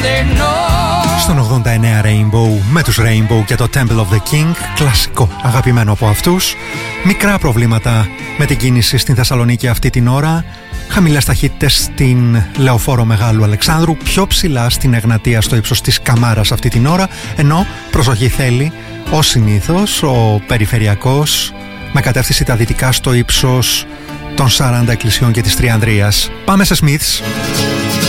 Στον 89 Rainbow με τους Rainbow και το Temple of the King, κλασικό αγαπημένο από αυτούς. Μικρά προβλήματα με την κίνηση στην Θεσσαλονίκη αυτή την ώρα. Χαμηλές ταχύτητες στην Λεωφόρο Μεγάλου Αλεξάνδρου, πιο ψηλά στην Εγνατία στο ύψος της Καμάρας αυτή την ώρα, ενώ προσοχή θέλει ως συνήθως ο περιφερειακός με κατεύθυνση τα δυτικά στο ύψος των 40 εκκλησιών και της Τριανδρίας. Πάμε σε Smiths.